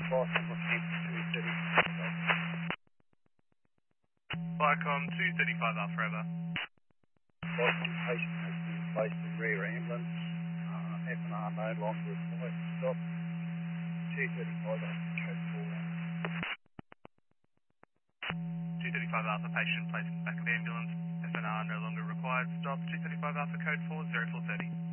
Boston looking 230. Vicom 235 Alpha Forever. Boston patient has been placed in rear ambulance. F&R no longer required. Stop. 235 code 235 Alpha patient placed in the back of ambulance. FNR no longer required. Stop 235 Alpha code 40 430.